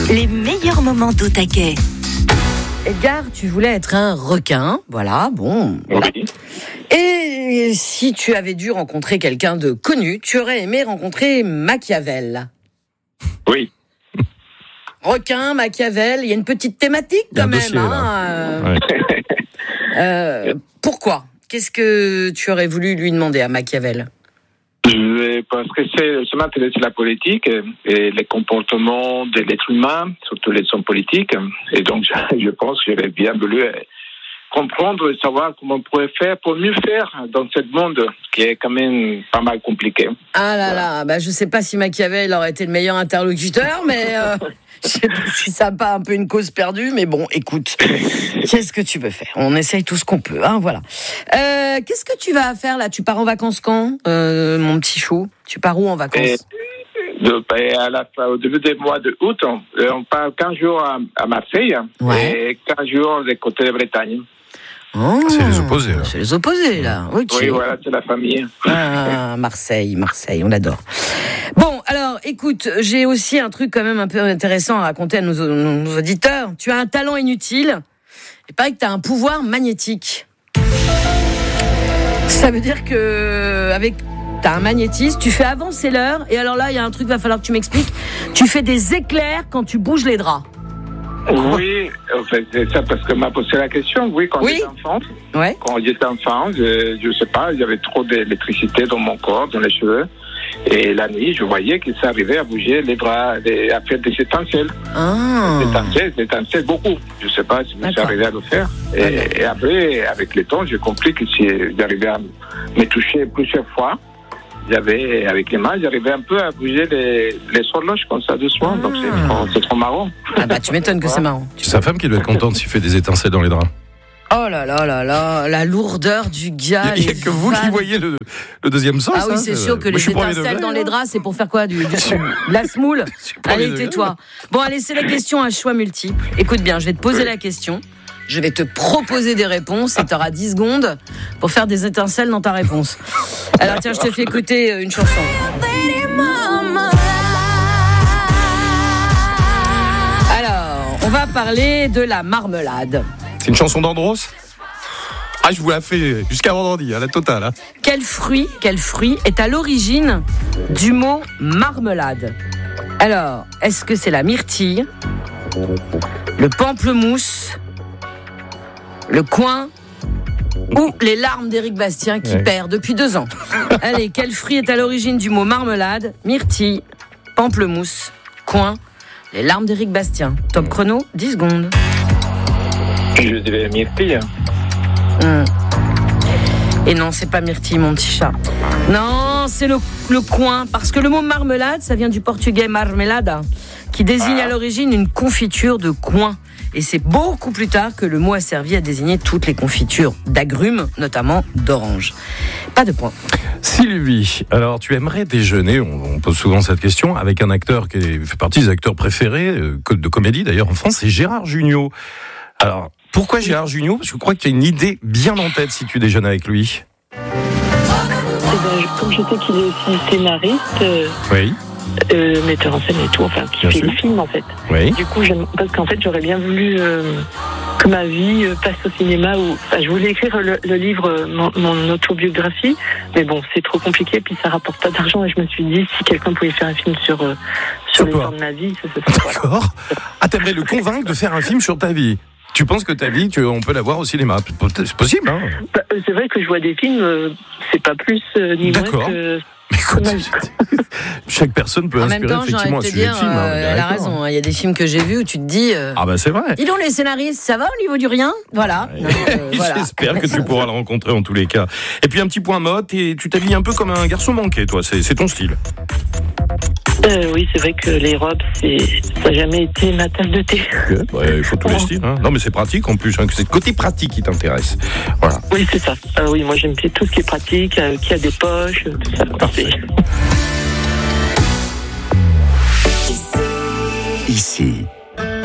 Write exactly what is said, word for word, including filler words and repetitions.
Les meilleurs moments d'Au Taquet. Edgar, tu voulais être un requin, voilà, bon. Oui. Et si tu avais dû rencontrer quelqu'un de connu, tu aurais aimé rencontrer Machiavel. Oui. Requin, Machiavel, il y a une petite thématique quand même. Dossier, hein, euh, ouais. euh, pourquoi ? Qu'est-ce que tu aurais voulu lui demander à Machiavel ? Je pense que c'est, ça m'intéresse la politique et les comportements de l'être humain, surtout les hommes politiques. Et donc, je pense que j'aurais bien voulu comprendre et savoir comment on pourrait faire pour mieux faire dans ce monde qui est quand même pas mal compliqué. Ah là là, bah je sais pas si Machiavel aurait été le meilleur interlocuteur, mais euh, je sais pas si ça n'a pas un peu une cause perdue, mais bon, écoute, qu'est-ce que tu veux faire ? On essaye tout ce qu'on peut, hein, voilà. Euh, qu'est-ce que tu vas faire là ? Tu pars en vacances quand, euh, mon petit chou ? Tu pars où en vacances ? Et de, et à la fin, au début du mois de août, on, on part quinze jours à, à Marseille Ouais. et quinze jours des côtés de Bretagne. Oh, C'est les opposés, là. C'est les opposés, là. Ok. Oui, voilà, c'est la famille. Ah, Marseille, Marseille, on adore. Bon, alors, écoute, j'ai aussi un truc quand même un peu intéressant à raconter à nos, nos auditeurs. Tu as un talent inutile. Il paraît que tu as un pouvoir magnétique. Ça veut dire que avec t'as un magnétisme, tu fais avancer l'heure. Et alors là, il y a un truc, va falloir que tu m'expliques. Tu fais des éclairs quand tu bouges les draps. Oui, en fait, c'est ça parce que m'a posé la question. Oui, quand Oui. j'étais enfant, Ouais. quand j'étais enfant, je, je sais pas, il y avait trop d'électricité dans mon corps, dans les cheveux. Et la nuit, je voyais que ça arrivait à bouger les bras, les, à faire des étincelles. Ah. Des étincelles, des étincelles beaucoup. Je sais pas si D'accord. j'arrivais à le faire. Et, Ouais. et après, avec le temps, j'ai compris que si j'arrivais à me toucher plusieurs fois, j'avais, avec les mains, j'arrivais un peu à bouger les, les horloges comme ça doucement. Ah. Donc c'est trop, c'est trop marrant. Ah bah tu m'étonnes que c'est marrant. C'est sa femme qui doit être contente s'il fait des étincelles dans les draps. Oh là là là là, la lourdeur du gars. Il n'y a les que vous qui vannes. voyez le, le deuxième sens. Ah oui, hein. c'est sûr que Moi, je les suis premier étincelles degré, dans les hein. draps, c'est pour faire quoi ? Du, du, de la semoule ? Je suis premier Allez, degré. tais-toi. Bon, allez, c'est la question à choix multiple. Écoute bien, je vais te poser la question. Je vais te proposer des réponses et tu auras dix secondes pour faire des étincelles dans ta réponse. Alors tiens, je te fais écouter une chanson. Alors, on va parler de la marmelade. C'est une chanson d'Andros ? Ah, je vous la fais jusqu'à vendredi, à la totale. Hein. Quel fruit, quel fruit est à l'origine du mot marmelade ? Alors, est-ce que c'est la myrtille, le pamplemousse, le coing ou les larmes d'Éric Bastien qui Ouais. perd depuis deux ans ? Allez, quel fruit est à l'origine du mot marmelade ? Myrtille, pamplemousse, coing, les larmes d'Éric Bastien. Top chrono, dix secondes. Je dirais myrtille. Hum. Et non, c'est pas myrtille, mon petit chat. Non, c'est le, le coing. Parce que le mot marmelade, ça vient du portugais marmelada, qui désigne à l'origine une confiture de coing. Et c'est beaucoup plus tard que le mot a servi à désigner toutes les confitures d'agrumes, notamment d'orange. Pas de point. Sylvie, alors tu aimerais déjeuner, on, on pose souvent cette question, avec un acteur qui est- fait partie des acteurs préférés, euh, de comédie d'ailleurs en France, c'est Gérard Jugnot. Alors, pourquoi Gérard Jugnot ? Parce que je crois que tu as une idée bien en tête si tu déjeunes avec lui. Eh ben, comme je sais qu'il est aussi scénariste, euh, Oui, euh, metteur en scène et tout, enfin, qui Bien fait sûr. des films en fait. oui. Du coup, j'aime, parce qu'en fait, j'aurais bien voulu euh, que ma vie euh, passe au cinéma. Ou, enfin, je voulais écrire le, le livre, euh, mon, mon autobiographie, mais bon, c'est trop compliqué, puis ça rapporte pas d'argent. Et je me suis dit, si quelqu'un pouvait faire un film sur euh, Sur sur les toi. temps de ma vie, ça se serait. Voilà. D'accord. Ah, t'aimerais le convaincre de faire un film sur ta vie ? Tu penses que ta vie, tu, on peut la voir au cinéma ? C'est possible, hein ? Bah, euh, c'est vrai que je vois des films, euh, c'est pas plus euh, ni moins D'accord. que. Mais écoute, Ouais. chaque personne peut En même inspirer temps, j'ai envie effectivement de un te sujet dire, de film. hein, on est euh, elle a d'accord. raison. Il y a des films que j'ai vus où tu te dis... euh, Ah bah c'est vrai. Dis donc les scénaristes, ça va au niveau du rien ? Voilà. Donc, euh, voilà. J'espère que tu pourras le rencontrer en tous les cas. Et puis un petit point mode, et tu t'habilles un peu comme un garçon manqué, toi, c'est, c'est ton style. Euh, oui, c'est vrai que les robes, c'est, ça n'a jamais été ma tasse de thé. Ouais, il faut tous les styles. Hein. Non mais c'est pratique en plus, hein, que c'est le côté pratique qui t'intéresse. Voilà. Oui, c'est ça. Euh, oui, moi j'aime bien tout ce qui est pratique, euh, qui a des poches, euh, tout ça. Parfait. C'est- Ici,